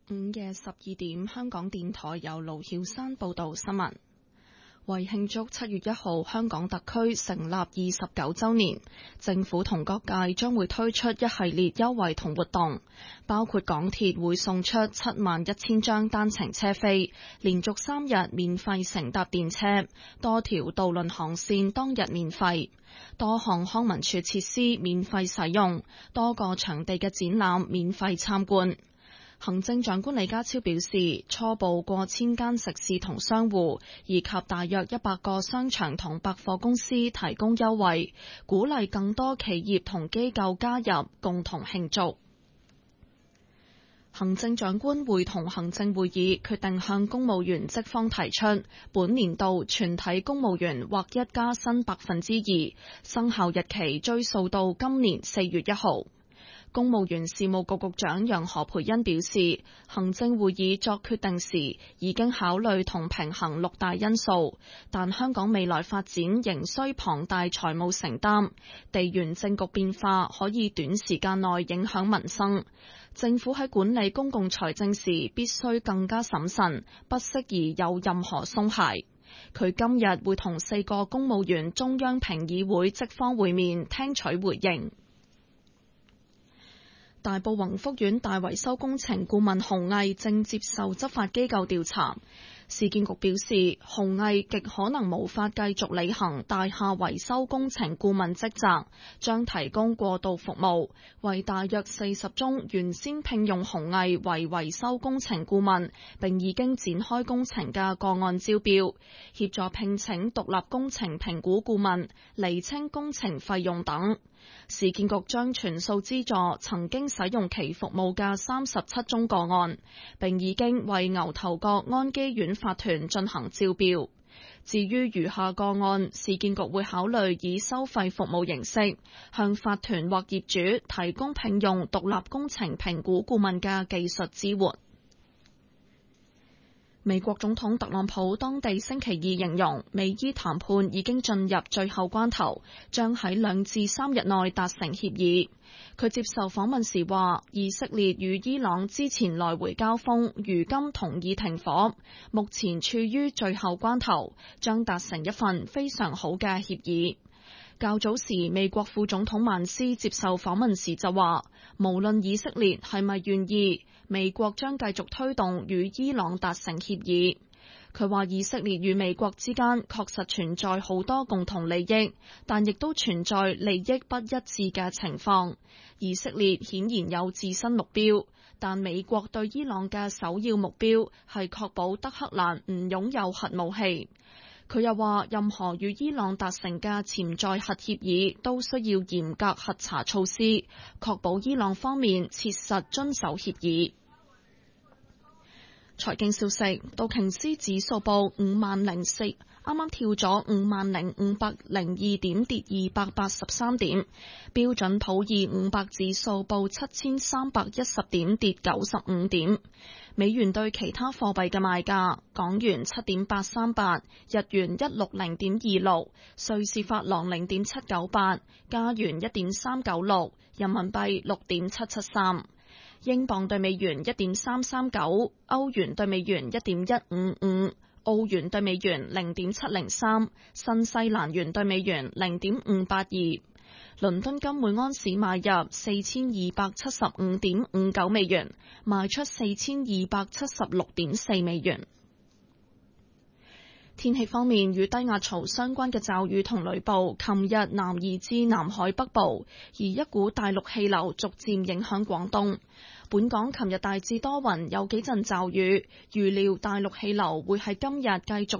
午夜12點，香港電台由盧曉山報道新聞。為慶祝7月1號香港特區成立29週年，政府同各界將會推出一系列優惠同活動，包括港鐵會送出71000張單程車飛，連續3日免費乘搭電車，多條渡輪航線當日免費，多項康文署設施免費使用，多個場地嘅展覽免費參觀。行政長官李家超表示，初步過千間食肆同商戶，以及大約100個商場同百貨公司提供優惠，鼓勵更多企業同機構加入，共同慶祝。行政長官會同行政會議決定向公務員職方提出，本年度全體公務員劃一加薪2%，生效日期追溯到今年4月1號。公務員事務局局長楊何蓓茵表示，行政會議作決定時已經考慮同平衡6大因素，但香港未來發展仍需龐大財務承擔，地緣政局變化可以短時間內影響民生。政府喺管理公共財政時必須更加審慎，不適宜有任何鬆懈。佢今日會同4個公務員中央評議會職方會面，聽取回應。大埔宏福苑大維修工程顧問洪毅正接受執法機構調查。市建局表示，洪毅極可能無法繼續履行大廈維修工程顧問職責，將提供過渡服務，為大約40宗原先聘用洪毅為維修工程顧問並已經展開工程嘅個案招標，協助聘請獨立工程評估顧問，釐清工程費用等。市建局將全數資助曾經使用其服務嘅37宗個案，並已經為牛頭角安基苑法團進行招標。至於餘下個案，市建局會考慮以收費服務形式向法團或業主提供聘用獨立工程評估顧問嘅技術支援。美國總統特朗普當地星期二形容美伊談判已經進入最後關頭，將喺2至3日內達成協議。佢接受訪問時話，以色列與伊朗之前來回交鋒，如今同意停火，目前處於最後關頭，將達成一份非常好嘅協議。較早時，美國副總統曼斯接受訪問時就話，無論以色列係咪願意，美國將繼續推動與伊朗達成協議。佢話以色列與美國之間確實存在好多共同利益，但亦都存在利益不一致嘅情況。以色列顯然有自身目標，但美國對伊朗嘅首要目標係確保德黑蘭唔擁有核武器。佢又話，任何與伊朗達成嘅潛在核協議都需要嚴格核查措施，確保伊朗方面切實遵守協議。財經消息，道瓊斯指數報50400，啱啱跳咗50502點，跌283點。標準普爾500指數報7310點，跌95點。美元對其他貨幣嘅賣價：港元7.838，日元160.26，瑞士法郎0.798，加元1.396，人民幣6.773。英鎊對美元1.339，歐元對美元1.155，澳元對美元0.703，新西蘭元對美元0.582。倫敦金每安士買入4275.59美元，賣出4276.4美元。天氣方面，與低壓槽相關嘅驟雨同雷暴，琴日南移至南海北部，而一股大陸氣流逐漸影響廣東。本港琴日大致多雲，有幾陣驟雨，預料大陸氣流會喺今日繼續